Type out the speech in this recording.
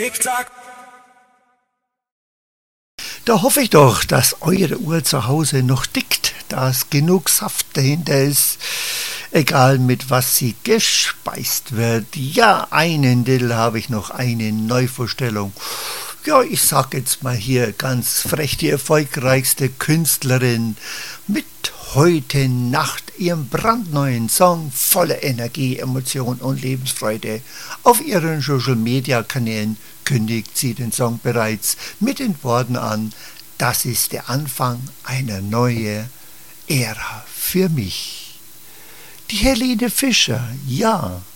Tick-Tack. Da hoffe ich doch, dass eure Uhr zu Hause noch tickt, dass genug Saft dahinter ist, egal mit was sie gespeist wird. Ja, einen Dill habe ich noch, eine Neuvorstellung. Ja, ich sag jetzt mal hier ganz frech, die erfolgreichste Künstlerin mit heute Nacht ihrem brandneuen Song voller Energie, Emotion und Lebensfreude. Auf ihren Social-Media-Kanälen kündigt sie den Song bereits mit den Worten an: Das ist der Anfang einer neuen Ära für mich. Die Helene Fischer, ja,